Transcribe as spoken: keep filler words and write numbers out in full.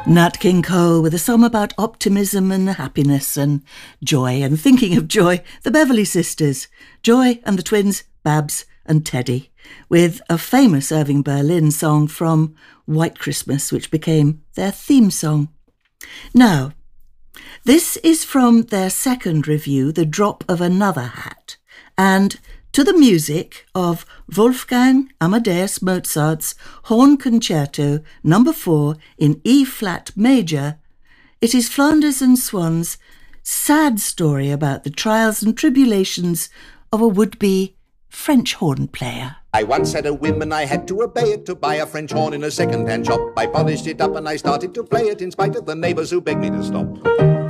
Nat King Cole with a song about optimism and happiness and joy. And thinking of joy, the Beverly Sisters, Joy and the twins, Babs and Teddy, with a famous Irving Berlin song from White Christmas, which became their theme song. Now, this is from their second review, The Drop of Another Hat, and to the music of Wolfgang Amadeus Mozart's Horn Concerto number four in E-flat major, it is Flanders and Swann's sad story about the trials and tribulations of a would-be French horn player. I once had a whim and I had to obey it, to buy a French horn in a second-hand shop. I polished it up and I started to play it in spite of the neighbours who begged me to stop.